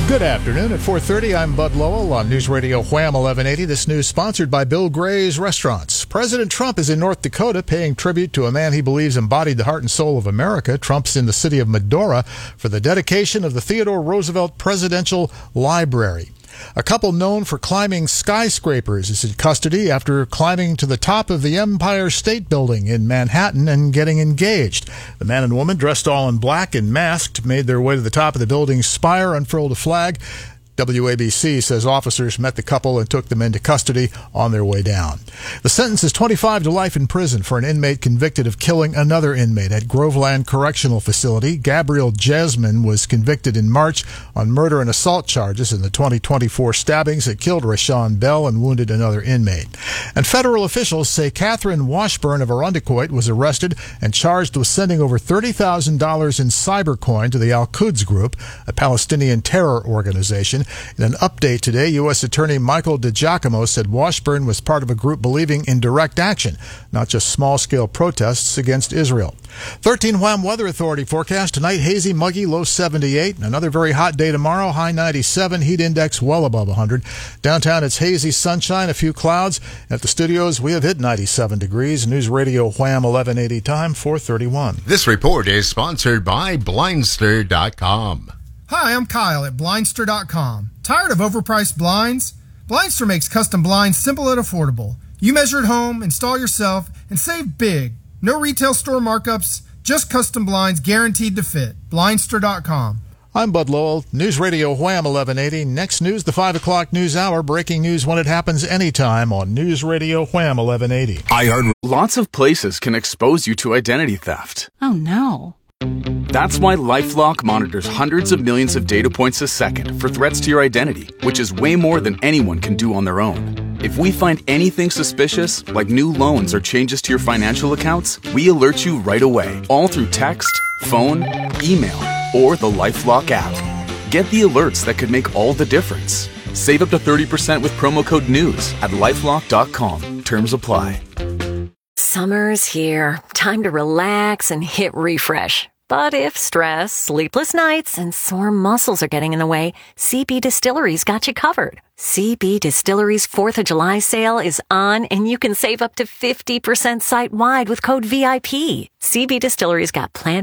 Good afternoon. At 4:30, I'm Bud Lowell on News Radio Wham 1180. This news sponsored by Bill Gray's Restaurants. President Trump is in North Dakota paying tribute to a man he believes embodied the heart and soul of America. Trump's in the city of Medora for the dedication of the Theodore Roosevelt Presidential Library. A couple known for climbing skyscrapers is in custody after climbing to the top of the Empire State Building in Manhattan and getting engaged. The man and woman, dressed all in black and masked, made their way to the top of the building's spire, unfurled a flag. WABC says officers met the couple and took them into custody on their way down. The sentence is 25 to life in prison for an inmate convicted of killing another inmate at Groveland Correctional Facility. Gabriel Jasmine was convicted in March on murder and assault charges in the 2024 stabbings that killed Rashawn Bell and wounded another inmate. And federal officials say Catherine Washburn of Arundecoit was arrested and charged with sending over $30,000 in cybercoin to the Al-Quds Group, a Palestinian terror organization. In an update today, U.S. Attorney Michael DiGiacomo said Washburn was part of a group believing in direct action, not just small-scale protests against Israel. 13 Wham Weather Authority forecast tonight: hazy, muggy, low 78. Another very hot day tomorrow, high 97, heat index well above 100. Downtown, it's hazy, sunshine, a few clouds. At the studios, we have hit 97 degrees. News Radio Wham 1180 time, 4:31. This report is sponsored by Blindster.com. Hi, I'm Kyle at Blindster.com. Tired of overpriced blinds? Blindster makes custom blinds simple and affordable. You measure at home, install yourself, and save big. No retail store markups, just custom blinds guaranteed to fit. Blindster.com. I'm Bud Lowell, News Radio Wham 1180. Next news, the 5 o'clock news hour. Breaking news when it happens anytime on News Radio Wham 1180. I heard lots of places can expose you to identity theft. Oh, no. That's why LifeLock monitors hundreds of millions of data points a second for threats to your identity, which is way more than anyone can do on their own. If we find anything suspicious, like new loans or changes to your financial accounts, we alert you right away, all through text, phone, email, or the LifeLock app. Get the alerts that could make all the difference. Save up to 30% with promo code NEWS at LifeLock.com. Terms apply. Summer's here. Time to relax and hit refresh. But if stress, sleepless nights, and sore muscles are getting in the way, CB Distillery's got you covered. CB Distillery's 4th of July sale is on, and you can save up to 50% site-wide with code VIP. CB Distillery's got plant